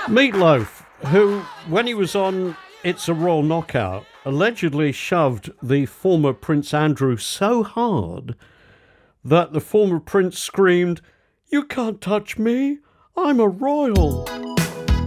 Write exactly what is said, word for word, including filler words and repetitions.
Meatloaf, who, when he was on It's a Royal Knockout, allegedly shoved the former Prince Andrew so hard that the former prince screamed, "You can't touch me, I'm a royal."